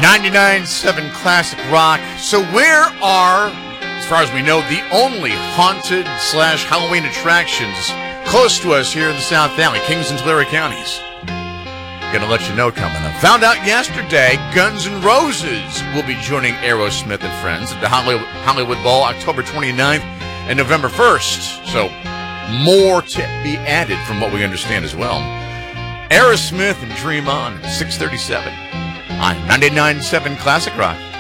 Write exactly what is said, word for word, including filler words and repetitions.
ninety-nine point seven Classic Rock. So where are, as far as we know, the only haunted slash Halloween attractions close to us here in the South Valley, Kings and Tulare counties? Gonna let you know coming up. Found out yesterday, Guns N' Roses will be joining Aerosmith and Friends at the Hollywood, Hollywood Bowl October twenty-ninth and November first. So more to be added from what we understand as well. Aerosmith and Dream On, six thirty-seven on ninety-nine point seven Classic Rock.